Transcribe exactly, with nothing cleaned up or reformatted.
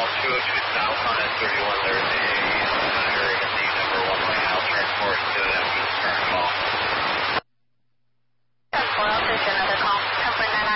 two oh two south on S thirty-one, there's a